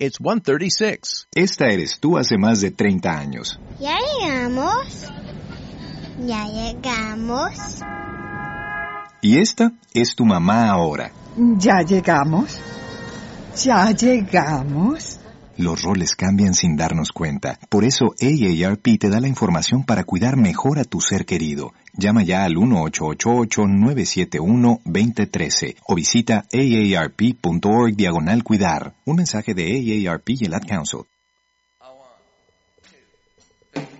It's 1:36. Esta eres tú hace más de 30 años. Ya llegamos. Ya llegamos. Y esta es tu mamá ahora. Ya llegamos. Ya llegamos. Los roles cambian sin darnos cuenta. Por eso AARP te da la información para cuidar mejor a tu ser querido. Llama ya al 1-888-971-2013 o visita aarp.org/cuidar. Un mensaje de AARP y el Ad Council.